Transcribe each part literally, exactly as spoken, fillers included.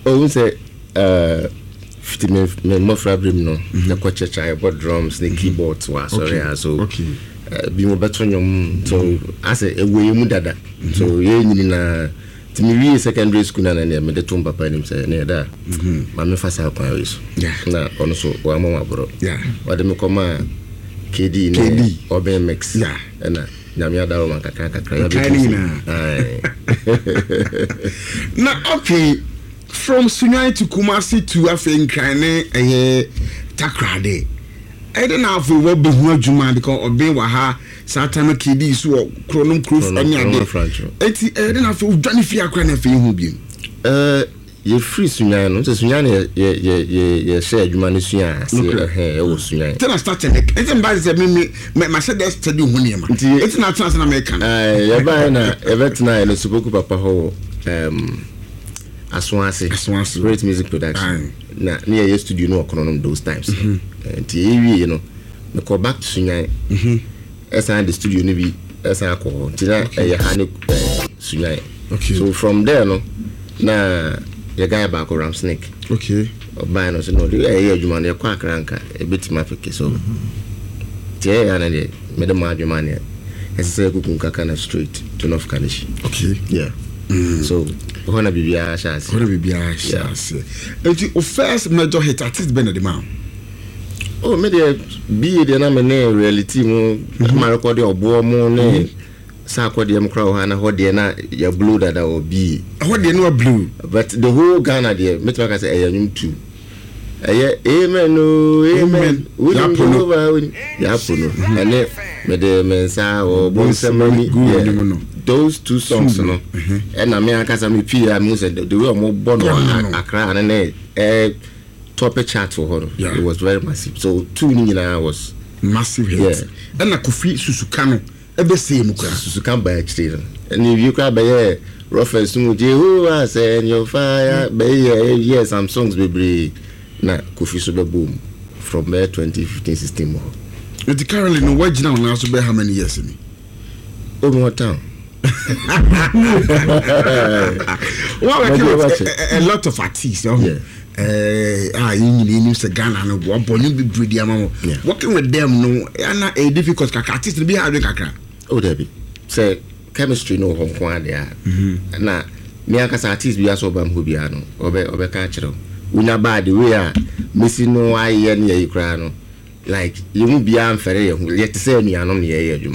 Oh, say, uh, fifty me me more problem no. The coach I bought drums, the keyboards was sorry so. Okay. Be more better nyom so I say a way mu dada. So ye ni na to me secondary school na na me de tom papa nim say na da. Mhm. Ma me fa sa kwa we so. Yeah. Na ono so wa mama bro. Yeah. Wa de me koma K D ne Oben Mix. Yeah. Na nyame adawo man kakra kakra ya be. Na okay. From Sunyani to Kumasi to Afenkane eh Takrade. I don't know if we will be more Juma because Obe Waha Satana Kidi so Chronom Cruz any other franchise. Eti I don't know if we Johnny Fia Kran for you be. Uh ye free Sunyani no Sunyani ye ye ye ye share Juma ni Sunyani say eh o Sunyani. Then I started eti mba say me me ma say that study ho ne ma. Eti na trans na American. Eh ye ba na e betna e no supoku papa ho um Aswansi, Aswansi, great music production. Na near your studio no economy those times. And you know, me call back to Sunyani. Mhm. As I the studio ni bi as I call. Tina e hani Sunyani. Okay. So from there no, na your guy back around Snake. Okay. Oba no so no the e adwuma na kwa kranka e betima afeke so. Tie ya na de me de ma adwuma na. Ese kuku nkaka na straight to North Kanishi. Okay. Yeah. Mm. So Hona Bibia Shas. Hona Bibia Shas. And your first major hit artist Ben the man. Oh, me there be the na me reality mo my record or bo mo ne sa kwa dem kra na ho de na ya blue that or be. Ho de no blue. But the whole Ghana there me talk say eh nyum two. Eh amen no amen. We don't know about ya pono. And me de mensa or bon semani go those two songs no and na me akasa me P I mo said the way mo born Accra and eh eh top chart for her. It was very massive. So two ni na was massive hit. Yeah. And na Kofi Susukano e be say mu kra Susukan by actually. And if you cry by eh reference to Jehovah send your fire by yes some songs be na Kofi so be boom from there twenty fifteen sixteen more. It currently no wage now now so be how many years in? Over town. Well, a, a lot of artists. Yeah. Uh, ah, you need to Ghana and one point be breedy among working with them. No, and a difficult artist to be having a oh, Debbie say chemistry no home one there. Now, me as artist be as Obam Hubiano, Obe Obe Catcher. We are bad the way are missing no eye and ye crano. Like you won't be unfair, yet to say me, I don't hear you.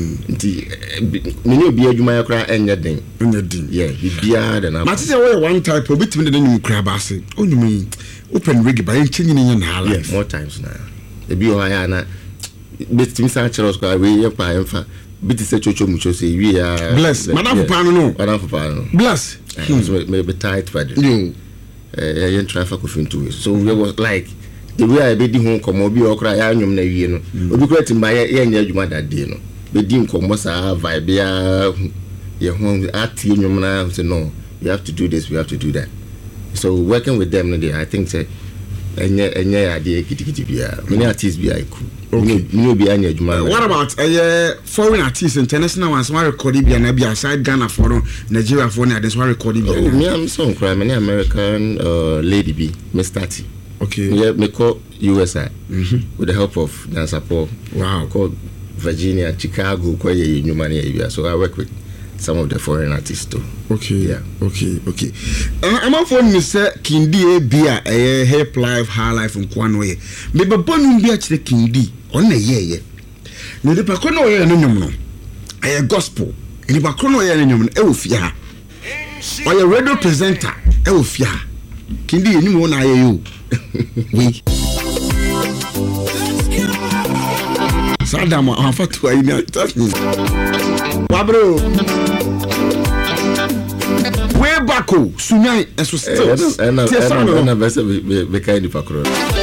Many be a Jumaya cry and your ding. Yeah, you be hard and I'm one type of between the new crab. I say, oh, you mean open rig by changing in your life more times now. The Biohayana bit Miss Archer's cry, we are pie and fat. Bit is a chocho mucho say, we are blessed. Madame Pano, Madame Pano, bless. Maybe tight by the I traffic of into it. So it was like. The way I be home come obi okra ya nyom na wie no obi kra timba ya nya adwuma dade no be di nkomo sa vibe ya ye ho ati nyom na say no you have to do this, we have to do that. So working with them I think say enya enya ya de kitikiti bia many artists be aiku okay no be anya adwuma. What about uh, foreign artists, international ones who record bia na bia aside Ghana for Nigeria for na this one record bia? Oh, me am so cry many American uh, lady B Mister T. Okay. Yeah, me call U S A mm-hmm. with the help of Dancer Paul. Wow. Called Virginia, Chicago, Koye, New Money. So I work with some of the foreign artists too. Okay. Yeah. Okay. Okay. Uh, I'm on phone, Mister Kindi Bia, a help life, high life from Kwanwe. Maybe born Bia to the Kindi on a year. No, the Pacono no a gospel. In the Pacono no Elfia. Or a radio presenter, Elfia. Kindi, you know, I you. Oui. Sadama en fait toi il est Wabro. Way back Sunyani and so still. And I and I be kind of